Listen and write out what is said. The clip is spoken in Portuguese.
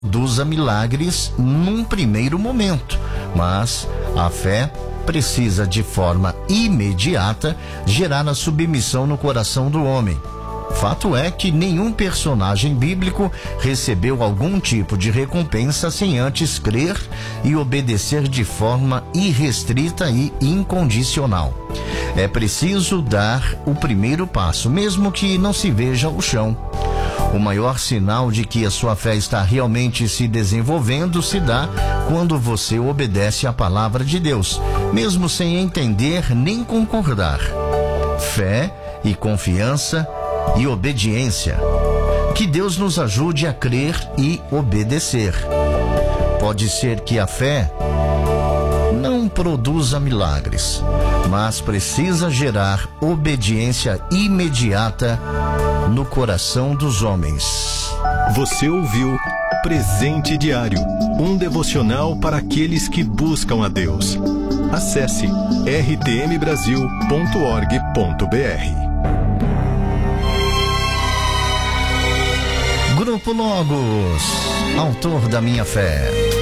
produza milagres num primeiro momento, mas a fé precisa de forma imediata gerar a submissão no coração do homem. Fato é que nenhum personagem bíblico recebeu algum tipo de recompensa sem antes crer e obedecer de forma irrestrita e incondicional. É preciso dar o primeiro passo, mesmo que não se veja o chão. O maior sinal de que a sua fé está realmente se desenvolvendo se dá quando você obedece à palavra de Deus, mesmo sem entender nem concordar. Fé e confiança e obediência. Que Deus nos ajude a crer e obedecer. Pode ser que a fé não produza milagres, mas precisa gerar obediência imediata no coração dos homens. Você ouviu Presente Diário, um devocional para aqueles que buscam a Deus. Acesse rtmbrasil.org.br. Grupo Logos, autor da minha fé.